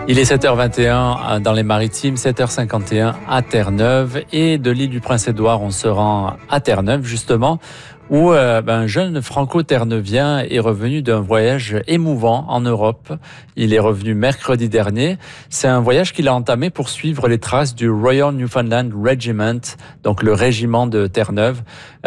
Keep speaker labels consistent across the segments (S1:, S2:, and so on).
S1: Il est 7h21 dans les Maritimes, 7h51 à Terre-Neuve. Et de l'île du Prince-Édouard, on se rend à Terre-Neuve, justement, où un jeune franco-terneuvien est revenu d'un voyage émouvant en Europe. Il est revenu mercredi dernier. C'est un voyage qu'il a entamé pour suivre les traces du Royal Newfoundland Regiment, donc le régiment de Terre-Neuve.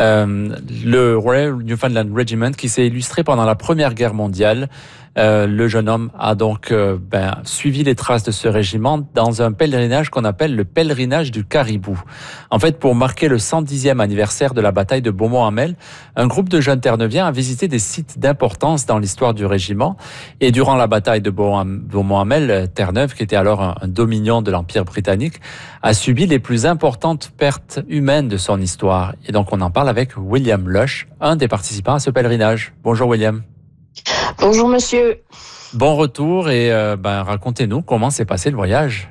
S1: Le Royal Newfoundland Regiment qui s'est illustré pendant la Première Guerre mondiale. Le jeune homme a donc suivi les traces de ce régiment dans un pèlerinage qu'on appelle le pèlerinage du caribou. En fait, pour marquer le 110e anniversaire de la bataille de Beaumont-Hamel, un groupe de jeunes Terneuviens a visité des sites d'importance dans l'histoire du régiment. Et durant la bataille de Beaumont-Hamel, Terre-Neuve, qui était alors un dominion de l'Empire britannique, a subi les plus importantes pertes humaines de son histoire. Et donc, on en parle avec William Lush, un des participants à ce pèlerinage. Bonjour William.
S2: Bonjour monsieur.
S1: Bon retour et racontez-nous comment s'est passé le voyage.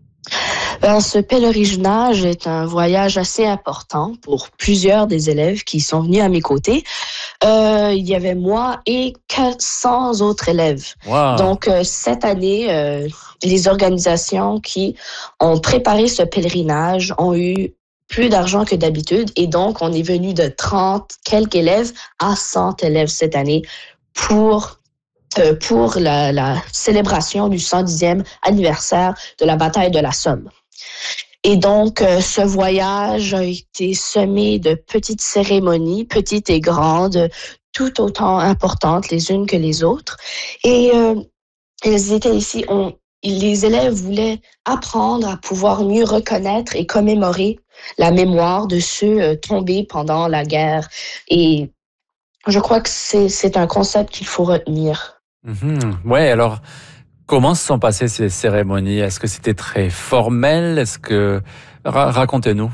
S2: Ce pèlerinage est un voyage assez important pour plusieurs des élèves qui sont venus à mes côtés. Il y avait moi et 400 autres élèves.
S1: Wow.
S2: Donc cette année, les organisations qui ont préparé ce pèlerinage ont eu plus d'argent que d'habitude et donc on est venu de 30 quelques élèves à 100 élèves cette année pour la célébration du 110e anniversaire de la bataille de la Somme. Et donc, ce voyage a été semé de petites cérémonies, petites et grandes, tout autant importantes les unes que les autres. Et elles étaient ici, les élèves voulaient apprendre à pouvoir mieux reconnaître et commémorer la mémoire de ceux tombés pendant la guerre. Et je crois que c'est un concept qu'il faut retenir.
S1: Ouais, alors, comment se sont passées ces cérémonies? Est-ce que c'était très formel? Racontez-nous.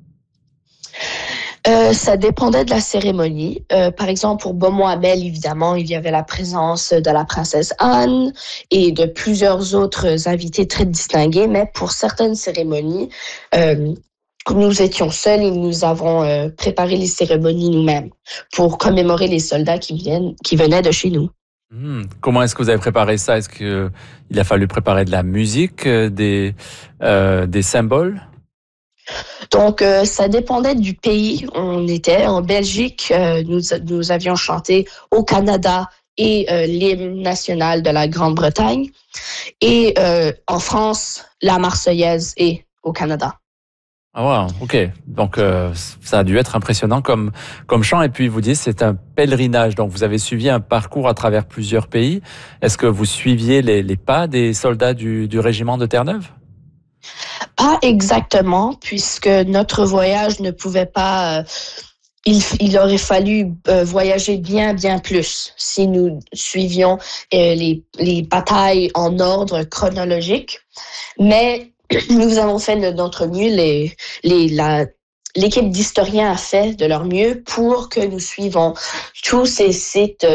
S2: Ça dépendait de la cérémonie. Par exemple, pour Beaumont-Hamel, évidemment, il y avait la présence de la princesse Anne et de plusieurs autres invités très distingués. Mais pour certaines cérémonies, nous étions seuls et nous avons préparé les cérémonies nous-mêmes pour commémorer les soldats qui venaient de chez nous.
S1: Comment est-ce que vous avez préparé ça? Est-ce qu'il a fallu préparer de la musique, des symboles?
S2: Donc, ça dépendait du pays. On était en Belgique, nous avions chanté au Canada et l'hymne national de la Grande-Bretagne. Et en France, la Marseillaise et au Canada.
S1: Ah wow, ok. Donc ça a dû être impressionnant comme chant. Et puis vous dites c'est un pèlerinage. Donc vous avez suivi un parcours à travers plusieurs pays. Est-ce que vous suiviez les pas des soldats du régiment de Terre-Neuve?
S2: Pas exactement, puisque notre voyage ne pouvait pas... Il aurait fallu voyager bien plus si nous suivions les batailles en ordre chronologique. Mais nous avons fait de notre mieux. L'équipe d'historiens a fait de leur mieux pour que nous suivons tous ces sites